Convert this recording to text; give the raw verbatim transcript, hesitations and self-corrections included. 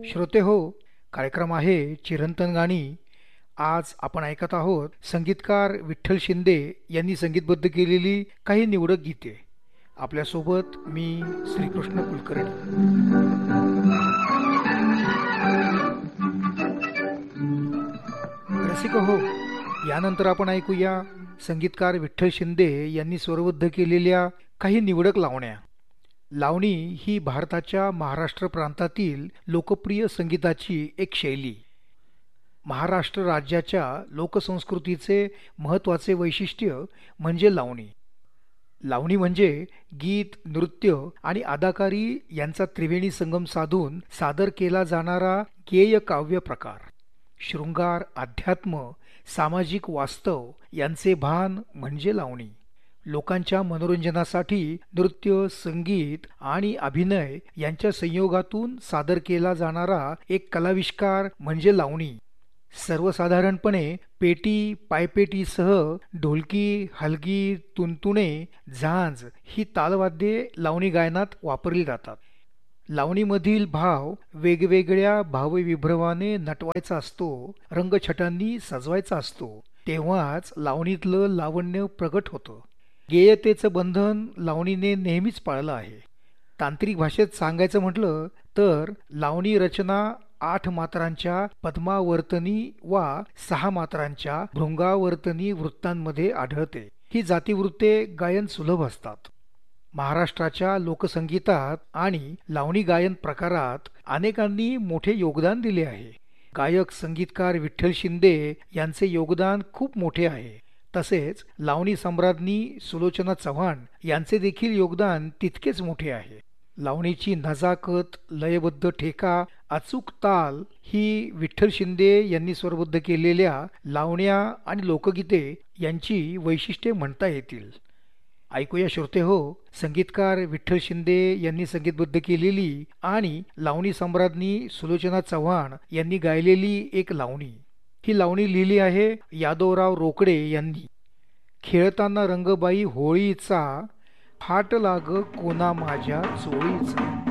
श्रोते हो, कार्यक्रम आहे चिरंतन गाणी. आज आपण ऐकत आहोत संगीतकार विठ्ठल शिंदे यांनी संगीतबद्ध केलेली काही निवडक गीते. आपल्यासोबत मी श्रीकृष्ण कुलकर्णी. रसिक हो, यानंतर आपण ऐकूया संगीतकार विठ्ठल शिंदे यांनी स्वरबद्ध केलेल्या काही निवडक लावण्या. लावणी ही भारताच्या महाराष्ट्र प्रांतातील लोकप्रिय संगीताची एक शैली. महाराष्ट्र राज्याच्या लोकसंस्कृतीचे महत्त्वाचे वैशिष्ट्य म्हणजे लावणी. लावणी म्हणजे गीत, नृत्य आणि अदाकारी यांचा त्रिवेणी संगम साधून सादर केला जाणारा गेय काव्य प्रकार. शृंगार, अध्यात्म, सामाजिक वास्तव यांचे भान म्हणजे लावणी. लोकांच्या मनोरंजनासाठी नृत्य, संगीत आणि अभिनय यांच्या संयोगातून सादर केला जाणारा एक कलाविष्कार म्हणजे लावणी. सर्वसाधारणपणे पेटी, पायपेटीसह ढोलकी, हलगी, तुणतुणे, झांज ही तालवाद्ये लावणी गायनात वापरली जातात. लावणीमधील भाव वेगवेगळ्या भावविभ्रमाने नटवायचा असतो, रंगछटांनी सजवायचा असतो. तेव्हाच लावणीतलं लावण्य प्रगट होतं. गेयतेचं बंधन लावणीने नेहमीच पाळलं आहे. तांत्रिक भाषेत सांगायचं म्हटलं तर लावणी रचना आठ मात्रांच्या पद्मावर्तनी वा सहा मात्रांच्या भृंगावर्तनी वृत्तांमध्ये आढळते. ही जातीवृत्ते गायन सुलभ असतात. महाराष्ट्राच्या लोकसंगीतात आणि लावणी गायन प्रकारात अनेकांनी मोठे योगदान दिले आहे. गायक संगीतकार विठ्ठल शिंदे यांचे योगदान खूप मोठे आहे. तसेच लावणी सम्राज्ञी सुलोचना चव्हाण यांचे देखील योगदान तितकेच मोठे आहे. लावणीची नजाकत, लयबद्ध ठेका, अचूक ताल ही विठ्ठल शिंदे यांनी स्वरबद्ध केलेल्या लावण्या आणि लोकगीते यांची वैशिष्ट्ये म्हणता येतील. ऐकूया श्रोते हो, संगीतकार विठ्ठल शिंदे यांनी संगीतबद्ध केलेली आणि लावणी सम्राज्ञी सुलोचना चव्हाण यांनी गायलेली एक लावणी. ही लावणी लिहिली आहे यादवराव रोकडे यांनी. खेळताना रंगबाई होळीचा, फाट लाग कोना माझ्या चोळीचा.